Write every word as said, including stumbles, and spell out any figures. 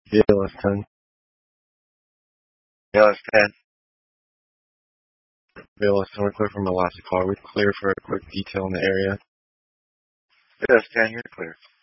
B L S ten. B L S ten. B L S ten, we're clear from Elastic Car. We're clear for a quick detail in the area. B L S ten, you're clear.